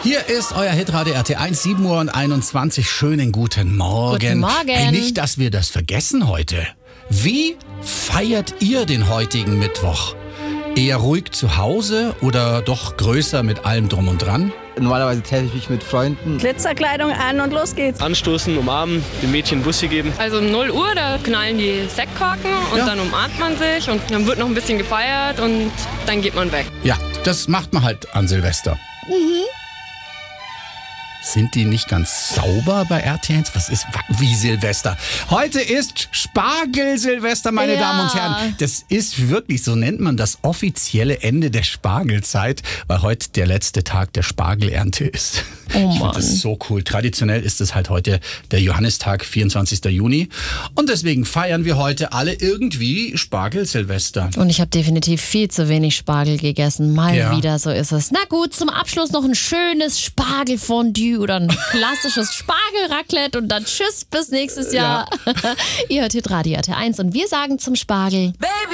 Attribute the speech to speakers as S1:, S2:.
S1: Hier ist euer Hitradio RT1, 7 Uhr und 21. Schönen guten Morgen.
S2: Guten Morgen.
S1: Hey, nicht, dass wir das vergessen heute. Wie feiert ihr den heutigen Mittwoch? Eher ruhig zu Hause oder doch größer mit allem drum und dran?
S3: Normalerweise treffe ich mich mit Freunden.
S4: Glitzerkleidung an und los geht's.
S5: Anstoßen, umarmen, den Mädchen Bussi geben.
S6: Also um 0 Uhr, da knallen die Sektkorken und dann umarmt man sich und dann wird noch ein bisschen gefeiert und dann geht man weg.
S1: Ja, das macht man halt an Silvester. Sind die nicht ganz sauber bei RT1? Was ist wie Silvester? Heute ist Spargel-Silvester, meine Damen und Herren. Das ist wirklich, so nennt man das offizielle Ende der Spargelzeit, weil heute der letzte Tag der Spargelernte ist.
S2: Oh
S1: Ich
S2: Mann.
S1: finde das so cool. Traditionell ist es halt heute der Johannistag, 24. Juni. Und deswegen feiern wir heute alle irgendwie Spargel-Silvester.
S2: Und ich habe definitiv viel zu wenig Spargel gegessen. Mal
S1: Ja.
S2: wieder, so ist es. Na gut, zum Abschluss noch ein schönes Spargelfondue oder ein klassisches Spargelraclette und dann tschüss, bis nächstes Jahr. Ihr hört Hitradio RT1 und wir sagen zum Spargel